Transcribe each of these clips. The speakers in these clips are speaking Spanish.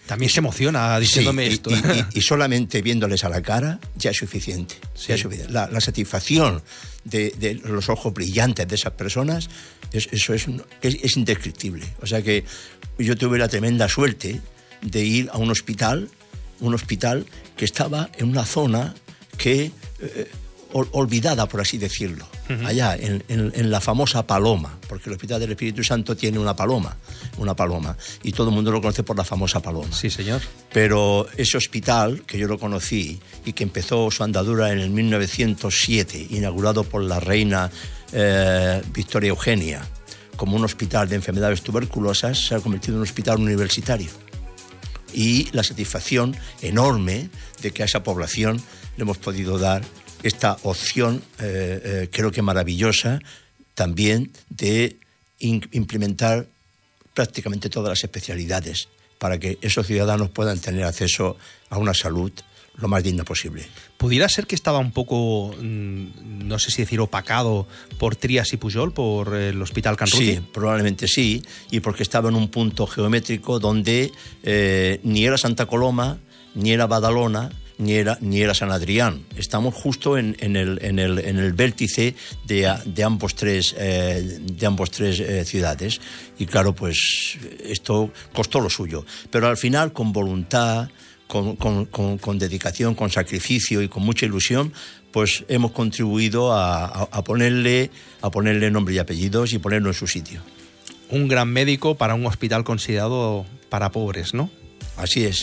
También se emociona diciéndome esto. Y solamente viéndoles a la cara ya es suficiente. Sí. Ya es suficiente. La satisfacción de los ojos brillantes de esas personas, eso es indescriptible. O sea que yo tuve la tremenda suerte de ir a un hospital que estaba en una zona que olvidada, por así decirlo, allá en la famosa Paloma, porque el Hospital del Espíritu Santo tiene una paloma, y todo el mundo lo conoce por la famosa Paloma. Sí, señor. Pero ese hospital, que yo lo conocí y que empezó su andadura en el 1907, inaugurado por la reina Victoria Eugenia, como un hospital de enfermedades tuberculosas, se ha convertido en un hospital universitario. Y la satisfacción enorme de que a esa población le hemos podido dar esta opción, creo que maravillosa, también de implementar prácticamente todas las especialidades para que esos ciudadanos puedan tener acceso a una salud lo más digna posible. ¿Pudiera ser que estaba un poco, no sé si decir opacado por Trías y Pujol, por el Hospital Can Ruti? Sí, probablemente sí, y porque estaba en un punto geométrico donde ni era Santa Coloma, ni era Badalona, ni era San Adrián. Estamos justo en el vértice de ambos tres ciudades. Y claro, pues esto costó lo suyo. Pero al final, con voluntad, con dedicación, con sacrificio y con mucha ilusión, pues hemos contribuido a ponerle nombre y apellidos y ponerlo en su sitio. Un gran médico para un hospital considerado para pobres, ¿no? Así es.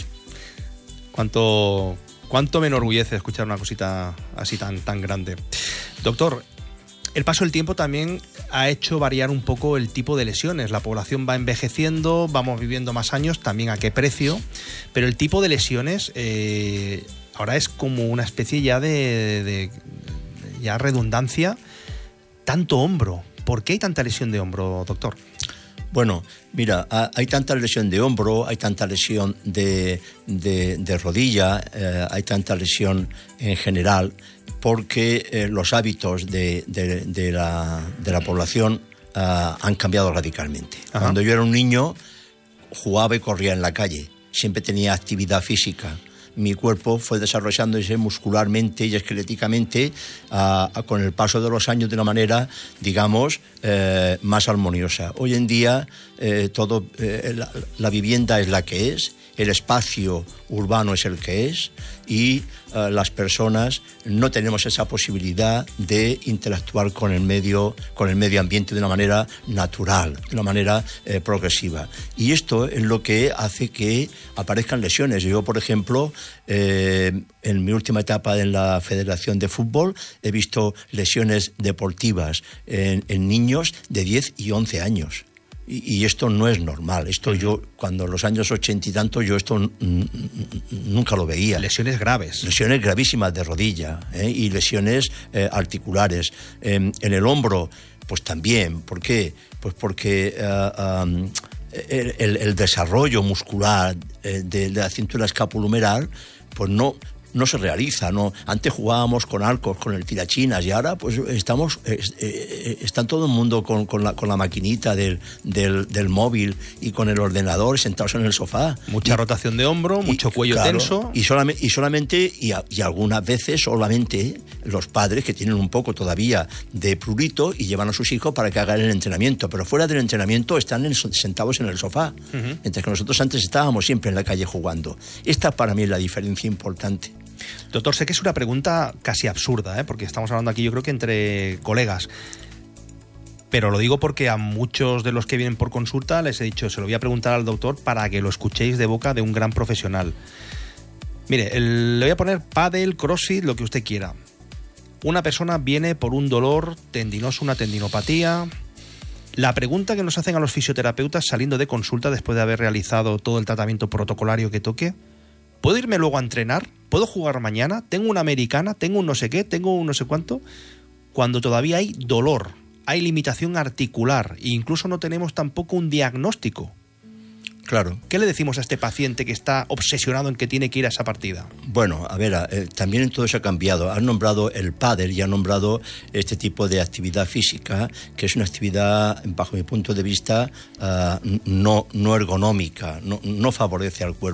¿Cuánto me enorgullece escuchar una cosita así tan grande? Doctor, el paso del tiempo también ha hecho variar un poco el tipo de lesiones. La población va envejeciendo, vamos viviendo más años, también a qué precio, pero el tipo de lesiones ahora es como una especie ya de redundancia. Tanto hombro. ¿Por qué hay tanta lesión de hombro, doctor? Bueno, mira, hay tanta lesión de hombro, hay tanta lesión de rodilla, hay tanta lesión en general, porque los hábitos de la población han cambiado radicalmente. Ajá. Cuando yo era un niño, jugaba y corría en la calle, siempre tenía actividad física. Mi cuerpo fue desarrollándose muscularmente y esqueléticamente con el paso de los años de una manera, digamos, más armoniosa. Hoy en día la vivienda es la que es, el espacio urbano es el que es y las personas no tenemos esa posibilidad de interactuar con el medio ambiente de una manera natural, de una manera progresiva. Y esto es lo que hace que aparezcan lesiones. Yo, por ejemplo, en mi última etapa en la Federación de Fútbol he visto lesiones deportivas en niños de 10 y 11 años. Y esto no es normal. Esto yo, cuando en los años 80 y tanto, yo esto nunca lo veía. Lesiones graves. Lesiones gravísimas de rodilla y lesiones articulares. En el hombro, pues también. ¿Por qué? Pues porque el desarrollo muscular de la cintura escapulohumeral, pues no se realiza, ¿no? Antes jugábamos con arcos, con el tirachinas, y ahora pues está todo el mundo con la maquinita del móvil y con el ordenador sentados en el sofá. Mucha rotación de hombro, mucho cuello, claro, tenso. Y solamente algunas veces solamente los padres que tienen un poco todavía de prurito y llevan a sus hijos para que hagan el entrenamiento, pero fuera del entrenamiento están sentados en el sofá, mientras que nosotros antes estábamos siempre en la calle jugando. Esta para mí es la diferencia importante. Doctor, sé que es una pregunta casi absurda, porque estamos hablando aquí yo creo que entre colegas, pero lo digo porque a muchos de los que vienen por consulta les he dicho, se lo voy a preguntar al doctor para que lo escuchéis de boca de un gran profesional. Mire, le voy a poner pádel, crossfit, lo que usted quiera. Una persona viene por un dolor tendinoso, una tendinopatía. La pregunta que nos hacen a los fisioterapeutas saliendo de consulta después de haber realizado todo el tratamiento protocolario que toque: ¿puedo irme luego a entrenar? ¿Puedo jugar mañana? ¿Tengo una americana? ¿Tengo un no sé qué? ¿Tengo un no sé cuánto? Cuando todavía hay dolor, hay limitación articular e incluso no tenemos tampoco un diagnóstico. Claro. ¿Qué le decimos a este paciente que está obsesionado en que tiene que ir a esa partida? Bueno, a ver, también todo eso ha cambiado. Has nombrado el pádel y has nombrado este tipo de actividad física, que es una actividad, bajo mi punto de vista, no ergonómica, no favorece al cuerpo.